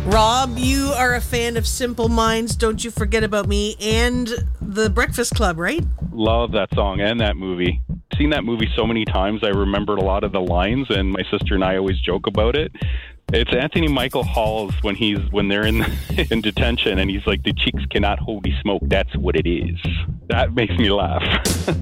Rob, you are a fan of Simple Minds, Don't You Forget About Me, and The Breakfast Club, right? Love that song and that movie. Seen that movie so many times, I remembered a lot of the lines, and my sister and I always joke about it. It's Anthony Michael Hall's when they're in in detention, and he's like, the cheeks cannot hold the smoke. That's what it is. That makes me laugh.